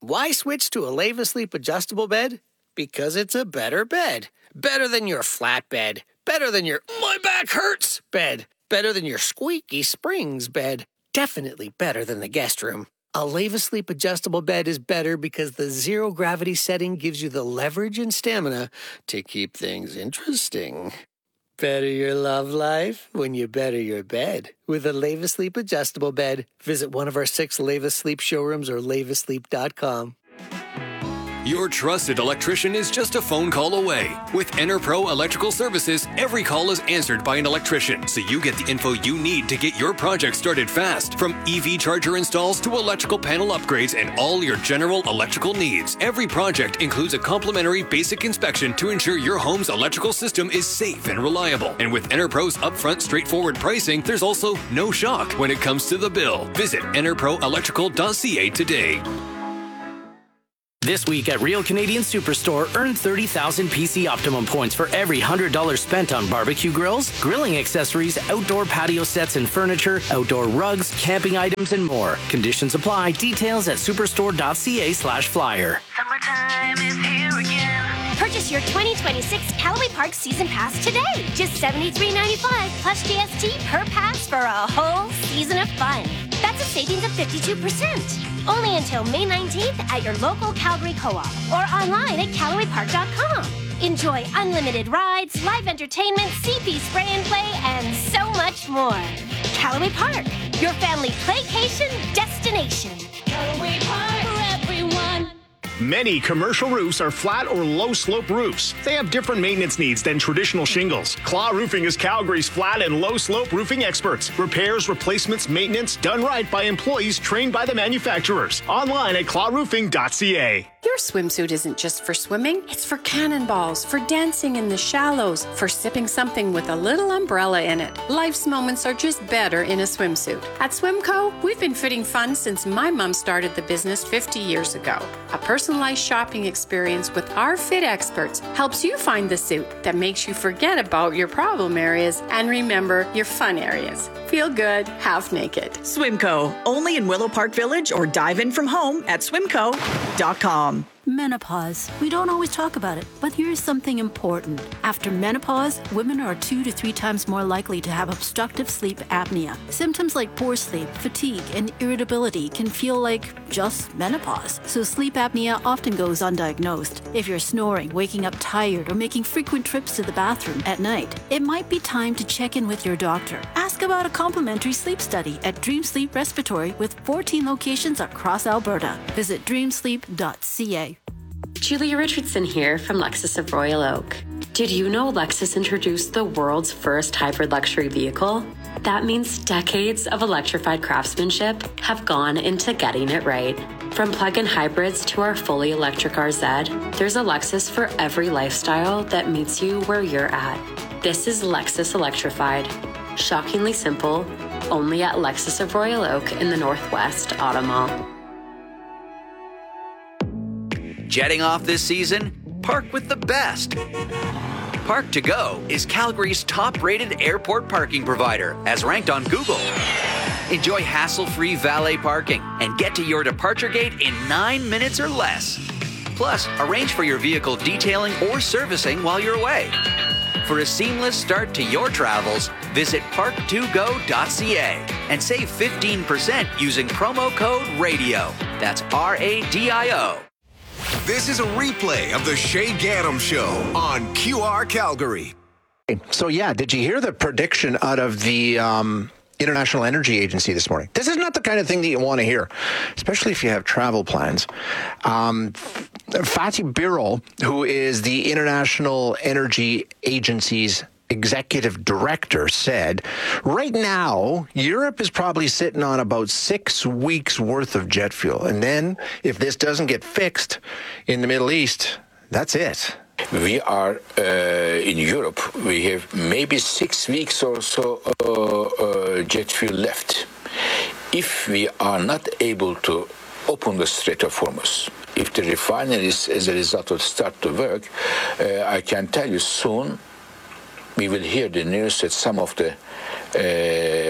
Why switch to a Leva Sleep adjustable bed? Because it's a better bed. Better than your flat bed. Better than your my back hurts bed. Better than your squeaky springs bed. Definitely better than the guest room. A Leva Sleep adjustable bed is better because the zero gravity setting gives you the leverage and stamina to keep things interesting. Better your love life when you better your bed with a Leva Sleep adjustable bed. Visit one of our 6 Leva Sleep showrooms or levasleep.com. Your trusted electrician is just a phone call away. With EnerPro Electrical Services, every call is answered by an electrician, so you get the info you need to get your project started fast. From EV charger installs to electrical panel upgrades and all your general electrical needs. Every project includes a complimentary basic inspection to ensure your home's electrical system is safe and reliable. And with EnerPro's upfront, straightforward pricing, there's also no shock when it comes to the bill. Visit enerproelectrical.ca today. This week at Real Canadian Superstore, earn 30,000 PC Optimum points for every $100 spent on barbecue grills, grilling accessories, outdoor patio sets and furniture, outdoor rugs, camping items, and more. Conditions apply. Details at superstore.ca/flyer. Summertime is here again. Purchase your 2026 Callaway Park Season Pass today. Just $73.95 plus GST per pass for a whole season of fun. That's a savings of 52%. Only until May 19th at your local Calgary Co-op or online at CallawayPark.com. Enjoy unlimited rides, live entertainment, CP spray and play, and so much more. Callaway Park, your family playcation destination. Callaway Park for everyone. Many commercial roofs are flat or low-slope roofs. They have different maintenance needs than traditional shingles. Claw Roofing is Calgary's flat and low-slope roofing experts. Repairs, replacements, maintenance, done right by employees trained by the manufacturers. Online at clawroofing.ca. Your swimsuit isn't just for swimming, it's for cannonballs, for dancing in the shallows, for sipping something with a little umbrella in it. Life's moments are just better in a swimsuit. At Swimco, we've been fitting fun since my mom started the business 50 years ago. A personalized shopping experience with our fit experts helps you find the suit that makes you forget about your problem areas and remember your fun areas. Feel good, half naked. Swimco, only in Willow Park Village or dive in from home at swimco.com. Menopause. We don't always talk about it, but here's something important. After menopause, women are 2 to 3 times more likely to have obstructive sleep apnea. Symptoms like poor sleep, fatigue, and irritability can feel like just menopause. So sleep apnea often goes undiagnosed. If you're snoring, waking up tired, or making frequent trips to the bathroom at night, it might be time to check in with your doctor. Ask about a complimentary sleep study at Dream Sleep Respiratory with 14 locations across Alberta. Visit dreamsleep.ca. Julia Richardson here from Lexus of Royal Oak. Did you know Lexus introduced the world's first hybrid luxury vehicle? That means decades of electrified craftsmanship have gone into getting it right. From plug-in hybrids to our fully electric RZ, there's a Lexus for every lifestyle that meets you where you're at. This is Lexus Electrified. Shockingly simple, only at Lexus of Royal Oak in the Northwest Auto Mall. Jetting off this season? Park with the best. Park to Go is Calgary's top-rated airport parking provider, as ranked on Google. Enjoy hassle-free valet parking and get to your departure gate in 9 minutes or less. Plus, arrange for your vehicle detailing or servicing while you're away. For a seamless start to your travels, visit park2go.ca and save 15% using promo code RADIO. That's RADIO. This is a replay of the Shay Gaddam Show on QR Calgary. So, did you hear the prediction out of the International Energy Agency this morning? This is not the kind of thing that you want to hear, especially if you have travel plans. Fatih Birol, who is the International Energy Agency's executive director, said right now Europe is probably sitting on about 6 weeks worth of jet fuel, and then if this doesn't get fixed in the Middle East, that's it. We are in Europe, we have maybe 6 weeks or so jet fuel left. If we are not able to open the Strait of Hormuz, if the refineries as a result will start to work, I can tell you soon we will hear the news that some of the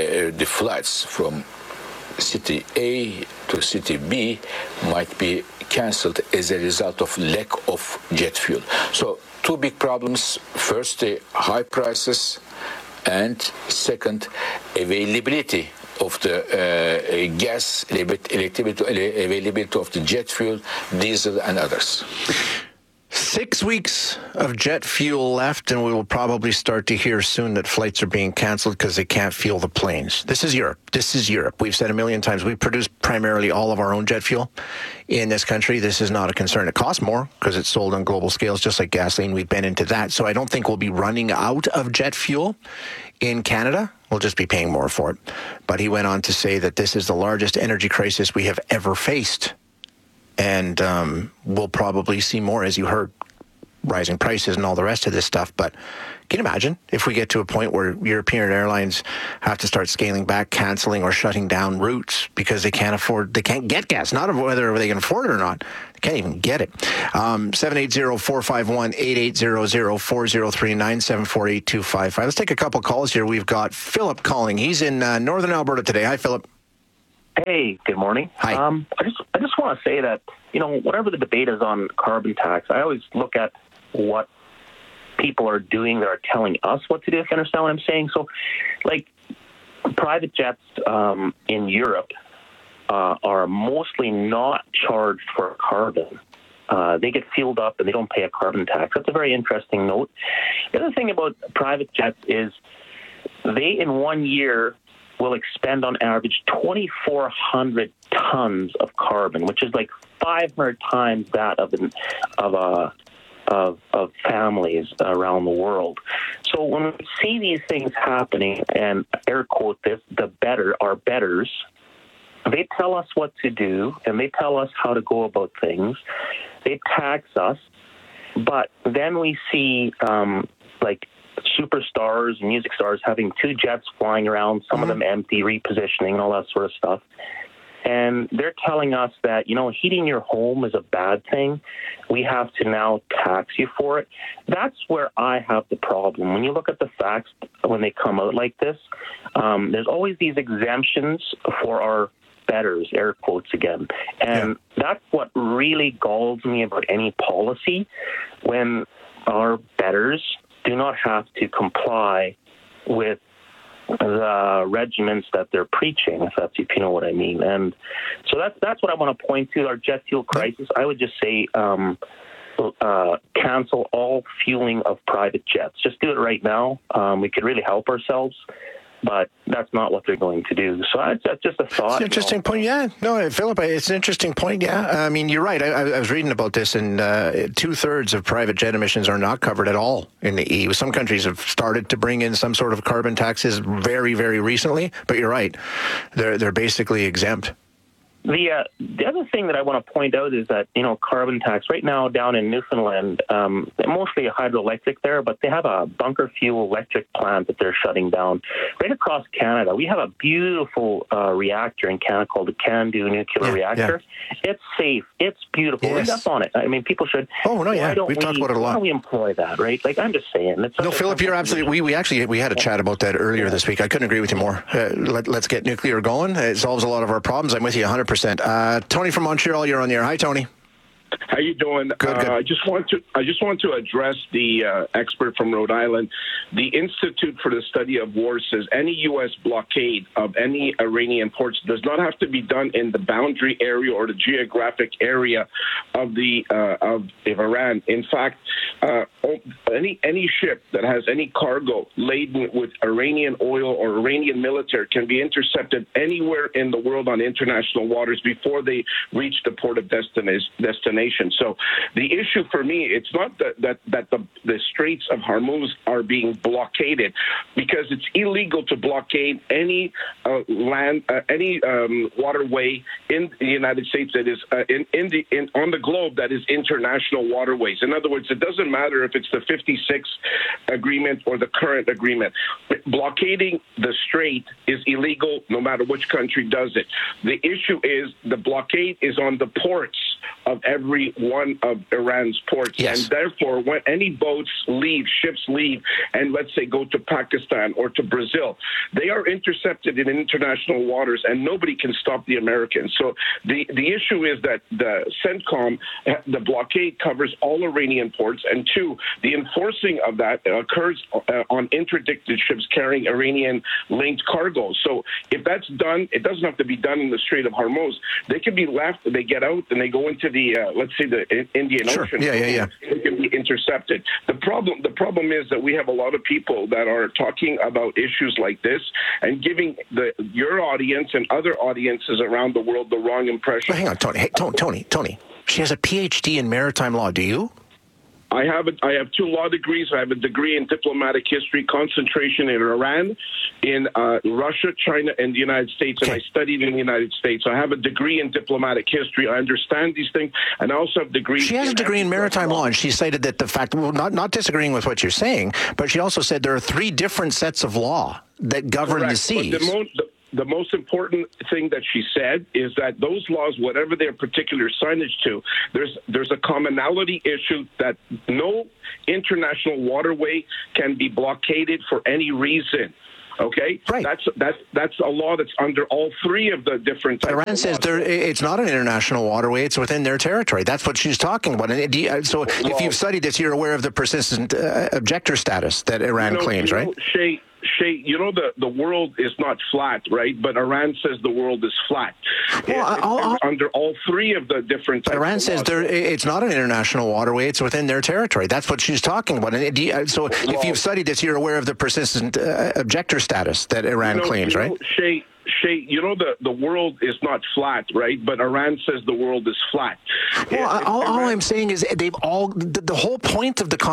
flights from city A to city B might be canceled as a result of lack of jet fuel. So two big problems. First, the high prices, and second, availability of the gas, availability of the jet fuel, diesel, and others. 6 weeks of jet fuel left, and we will probably start to hear soon that flights are being canceled because they can't fuel the planes. This is Europe. We've said a million times, we produce primarily all of our own jet fuel in this country. This is not a concern. It costs more because it's sold on global scales, just like gasoline. We've been into that. So I don't think we'll be running out of jet fuel in Canada. We'll just be paying more for it. But he went on to say that this is the largest energy crisis we have ever faced. And we'll probably see more, as you heard, rising prices and all the rest of this stuff. But can you imagine if we get to a point where European airlines have to start scaling back, canceling or shutting down routes because they can't get gas, not whether they can afford it or not. They can't even get it. 780-451-8800-403-974-8255. Let's take a couple calls here. We've got Philip calling. He's in northern Alberta today. Hi, Philip. Hey, good morning. Hi. I just want to say that, whatever the debate is on carbon tax, I always look at what people are doing that are telling us what to do, if you understand what I'm saying. So, like, private jets in Europe are mostly not charged for carbon. They get fueled up and they don't pay a carbon tax. That's a very interesting note. The other thing about private jets is they, in 1 year, will expend on average 2,400 tons of carbon, which is like 500 times that of families around the world. So when we see these things happening, and air quote this, our betters, they tell us what to do and they tell us how to go about things. They tax us, but then we see like superstars and music stars having two jets flying around, some of them empty, repositioning and all that sort of stuff. And they're telling us that, heating your home is a bad thing. We have to now tax you for it. That's where I have the problem. When you look at the facts, when they come out like this, there's always these exemptions for our betters, air quotes again. And that's what really galls me about any policy, when our betters do not have to comply with the regiments that they're preaching, if you know what I mean. And so that's what I want to point to, our jet fuel crisis. I would just say cancel all fueling of private jets. Just do it right now. We could really help ourselves. But that's not what they're going to do. So that's just a thought. It's an interesting point, yeah. No, Philip, it's an interesting point, yeah. I mean, you're right. I was reading about this, and 2/3 of private jet emissions are not covered at all in the EU. Some countries have started to bring in some sort of carbon taxes very, very recently, but you're right. They're basically exempt. The other thing that I want to point out is that, carbon tax right now down in Newfoundland, mostly a hydroelectric there, but they have a bunker fuel electric plant that they're shutting down. Right across Canada, we have a beautiful reactor in Canada called the CANDU nuclear reactor. Yeah. It's safe. It's beautiful. Read up on it. I mean, people should. Oh, no, yeah. We've talked about it a lot. Why don't we employ that, right? Like, I'm just saying. No, Philip, you're absolutely. We had a chat about that earlier this week. I couldn't agree with you more. Let's get nuclear going. It solves a lot of our problems. I'm with you 100%. Tony from Montreal, you're on the air. Hi, Tony. How you doing? Good. I just want to address the expert from Rhode Island. The Institute for the Study of War says any U.S. blockade of any Iranian ports does not have to be done in the boundary area or the geographic area of Iran. In fact, any ship that has any cargo laden with Iranian oil or Iranian military can be intercepted anywhere in the world on international waters before they reach the port of destination. So the issue for me, it's not that the Straits of Hormuz are being blockaded, because it's illegal to blockade any waterway in the United States that is on the globe that is international waterways. In other words, it doesn't matter if it's the 56 agreement or the current agreement. Blockading the strait is illegal no matter which country does it. The issue is the blockade is on the ports of every one of Iran's ports. Yes. And therefore, when any boats leave, ships leave, and let's say go to Pakistan or to Brazil, they are intercepted in international waters, and nobody can stop the Americans. So the issue is that the CENTCOM, the blockade covers all Iranian ports, and two, the enforcing of that occurs on interdicted ships carrying Iranian-linked cargo. So if that's done, it doesn't have to be done in the Strait of Hormuz. They can be left, they get out, and they go into the, let's say, the Indian Ocean. Yeah. It can be intercepted. The problem is that we have a lot of people that are talking about issues like this and giving your audience and other audiences around the world the wrong impression. Well, hang on, Tony. Hey, Tony. She has a PhD in maritime law. Do you? I have 2 law degrees. I have a degree in diplomatic history, concentration in Iran, in Russia, China, and the United States, and I studied in the United States. I have a degree in diplomatic history. I understand these things, and I also have degrees. She has a degree in maritime law, and she cited that the fact, well, not disagreeing with what you're saying, but she also said there are 3 different sets of law that govern the seas. The most important thing that she said is that those laws, whatever their particular signage to, there's a commonality issue that no international waterway can be blockaded for any reason. Okay, right. That's a law that's under all 3 of the different types. Iran says it's not an international waterway; it's within their territory. That's what she's talking about. And if you've studied this, you're aware of the persistent objector status that Iran claims, right? Shay, the world is not flat, right? But Iran says the world is flat. Well, under all 3 of the different types. Iran says it's not an international waterway; it's within their territory. That's what she's talking about. And if you've studied this, you're aware of the persistent objector status that Iran claims, right? Shay, the world is not flat, right? But Iran says the world is flat. Well, all I'm saying is the whole point of the